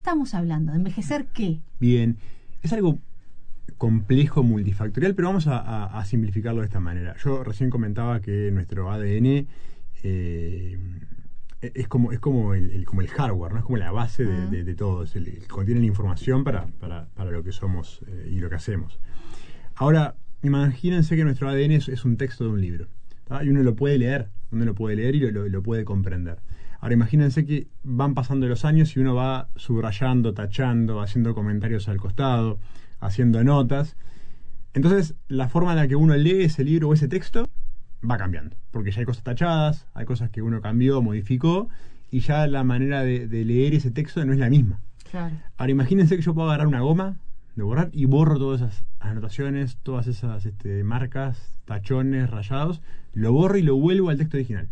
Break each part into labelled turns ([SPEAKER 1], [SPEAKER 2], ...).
[SPEAKER 1] estamos hablando? ¿De envejecer qué?
[SPEAKER 2] Bien, es algo complejo, multifactorial, pero vamos a simplificarlo de esta manera. Yo recién comentaba que nuestro ADN es como el hardware, ¿no? Es como la base de todo. Contiene la información para lo que somos y lo que hacemos. Ahora, imagínense que nuestro ADN es un texto de un libro, ¿tá? Y uno lo puede leer y lo puede comprender. Ahora, imagínense que van pasando los años y uno va subrayando, tachando, haciendo comentarios al costado, haciendo notas. Entonces, la forma en la que uno lee ese libro o ese texto va cambiando, porque ya hay cosas tachadas, hay cosas que uno cambió, modificó, y ya la manera de leer ese texto no es la misma.
[SPEAKER 1] Claro.
[SPEAKER 2] Ahora, imagínense que yo puedo agarrar una goma de borrar y borro todas esas anotaciones, todas esas marcas, tachones, rayados, lo borro y lo vuelvo al texto original.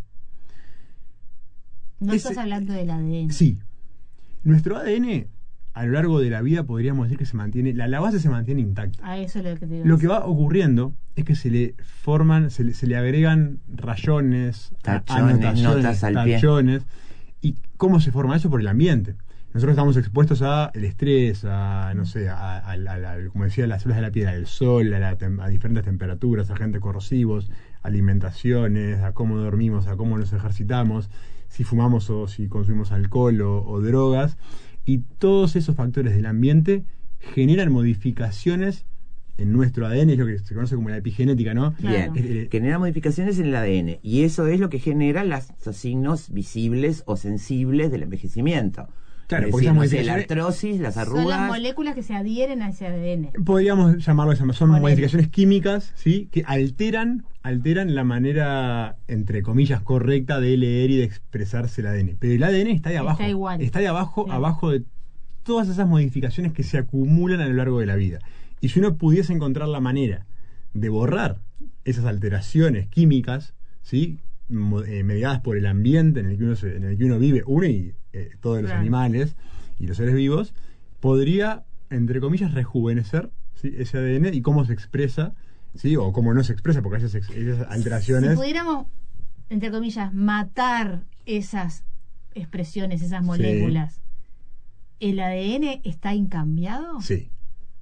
[SPEAKER 1] No estás hablando del ADN.
[SPEAKER 2] Sí. Nuestro ADN, a lo largo de la vida, podríamos decir que se mantiene, la base se mantiene intacta.
[SPEAKER 1] A eso es lo que te digo.
[SPEAKER 2] Lo que va ocurriendo es que se le forman, se le agregan rayones,
[SPEAKER 3] tachones, notas al pie.
[SPEAKER 2] tachones. ¿Y cómo se forma eso? Por el ambiente. Nosotros estamos expuestos al estrés, no sé, como decía, las células de la piel, al sol, a diferentes temperaturas, agentes corrosivos, alimentaciones, a cómo dormimos, a cómo nos ejercitamos, si fumamos o si consumimos alcohol o drogas. Y todos esos factores del ambiente generan modificaciones en nuestro ADN, es lo que se conoce como la epigenética, ¿no?
[SPEAKER 3] Bien, genera modificaciones en el ADN, y eso es lo que genera los signos visibles o sensibles del envejecimiento.
[SPEAKER 2] Claro,
[SPEAKER 3] es
[SPEAKER 2] porque
[SPEAKER 3] decir,
[SPEAKER 2] esas
[SPEAKER 3] la artrosis, las arrugas.
[SPEAKER 1] Son las moléculas que se adhieren a ese ADN.
[SPEAKER 2] Podríamos llamarlo de esa manera. Son modificaciones químicas, ¿sí? Que alteran la manera, entre comillas, correcta de leer y de expresarse el ADN. Pero el ADN está ahí abajo.
[SPEAKER 1] Está igual.
[SPEAKER 2] Está ahí abajo,
[SPEAKER 1] sí,
[SPEAKER 2] abajo de todas esas modificaciones que se acumulan a lo largo de la vida. Y si uno pudiese encontrar la manera de borrar esas alteraciones químicas, ¿sí? Mediadas por el ambiente en el que uno vive, uno y todos los animales y los seres vivos, podría, entre comillas, rejuvenecer, ¿sí? Ese ADN y cómo se expresa, ¿sí? O cómo no se expresa, porque esas alteraciones...
[SPEAKER 1] Si pudiéramos, entre comillas, matar esas expresiones, esas moléculas, sí, ¿el ADN está incambiado?
[SPEAKER 2] Sí.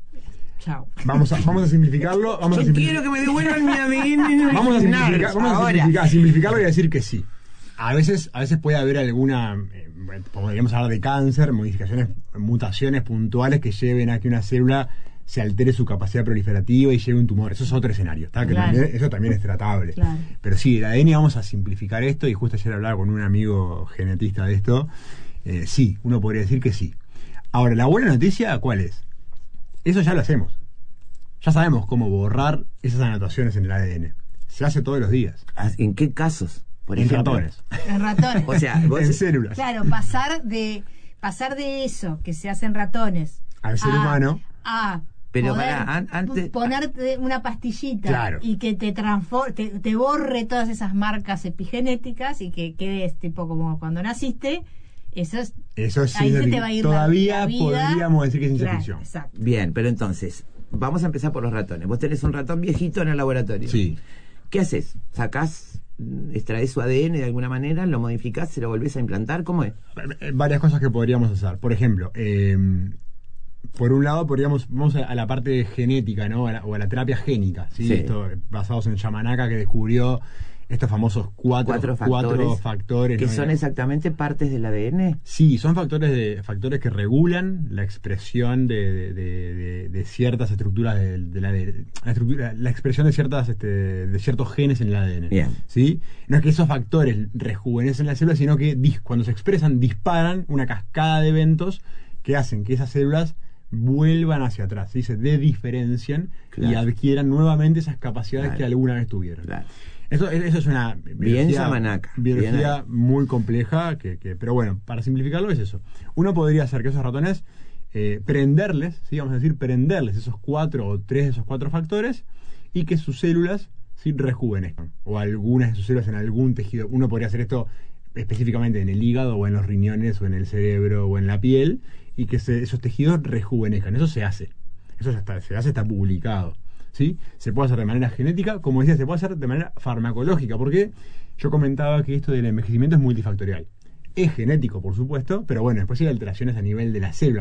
[SPEAKER 1] Chao.
[SPEAKER 2] Vamos a simplificarlo.
[SPEAKER 3] Quiero que me devuelvan mi ADN.
[SPEAKER 2] Vamos a simplificarlo y a decir que sí. A veces puede haber alguna, podríamos hablar de cáncer, modificaciones, mutaciones puntuales que lleven a que una célula se altere su capacidad proliferativa y lleve un tumor. Eso es otro escenario, ¿está?
[SPEAKER 1] Claro.
[SPEAKER 2] Eso también es tratable.
[SPEAKER 1] Claro.
[SPEAKER 2] Pero sí, el ADN, vamos a simplificar esto, y justo ayer hablaba con un amigo genetista de esto. Sí, uno podría decir que sí. Ahora, la buena noticia, ¿cuál es? Eso ya lo hacemos. Ya sabemos cómo borrar esas anotaciones en el ADN. Se hace todos los días.
[SPEAKER 3] ¿En qué casos? Por
[SPEAKER 2] En
[SPEAKER 3] ejemplo,
[SPEAKER 2] ratones.
[SPEAKER 1] En ratones.
[SPEAKER 3] O sea,
[SPEAKER 2] en células.
[SPEAKER 1] Claro, pasar de eso que se hace en ratones
[SPEAKER 2] al ser humano
[SPEAKER 1] a
[SPEAKER 3] pero
[SPEAKER 1] poder
[SPEAKER 3] antes
[SPEAKER 1] ponerte una pastillita,
[SPEAKER 2] claro,
[SPEAKER 1] y que te borre todas esas marcas epigenéticas y que quedes tipo como cuando naciste. Eso sí,
[SPEAKER 2] ahí
[SPEAKER 1] se te va a ir
[SPEAKER 2] todavía
[SPEAKER 1] la vida.
[SPEAKER 2] Podríamos decir que es ciencia
[SPEAKER 1] Claro,
[SPEAKER 2] ficción.
[SPEAKER 1] exacto.
[SPEAKER 3] Bien, pero entonces vamos a empezar por los ratones. Vos tenés un ratón viejito en el laboratorio.
[SPEAKER 2] Sí.
[SPEAKER 3] ¿Qué haces? ¿Sacás, extraes su ADN de alguna manera, lo modificás, se lo volvés a implantar? ¿Cómo es?
[SPEAKER 2] Varias cosas que podríamos hacer. Por ejemplo, por un lado vamos a la parte genética, ¿no? O a la terapia génica, ¿sí?
[SPEAKER 3] Sí.
[SPEAKER 2] Esto basados en Yamanaka, que descubrió estos famosos cuatro factores
[SPEAKER 3] que
[SPEAKER 2] ¿no?
[SPEAKER 3] son exactamente partes del ADN.
[SPEAKER 2] Sí, son factores que regulan la expresión de ciertas estructuras del ADN, la expresión de ciertos genes en el ADN.
[SPEAKER 3] Bien.
[SPEAKER 2] ¿Sí? No es que esos factores rejuvenecen la célula, sino que cuando se expresan disparan una cascada de eventos que hacen que esas células vuelvan hacia atrás, ¿sí? Se dediferencian, claro, y adquieran nuevamente esas capacidades, claro, que alguna vez tuvieron.
[SPEAKER 3] Claro.
[SPEAKER 2] Eso es una biología muy compleja, pero bueno, para simplificarlo es eso. Uno podría hacer que esos ratones, prenderles esos 4 o 3 de esos 4 factores, y que sus células, ¿sí?, rejuvenezcan, o algunas de sus células en algún tejido. Uno podría hacer esto específicamente en el hígado, o en los riñones, o en el cerebro, o en la piel, y que esos tejidos rejuvenezcan. Eso se hace. Eso ya está publicado. ¿Sí? Se puede hacer de manera genética, como decía, se puede hacer de manera farmacológica, porque yo comentaba que esto del envejecimiento es multifactorial. Es genético, por supuesto, pero bueno, después hay alteraciones a nivel de la célula.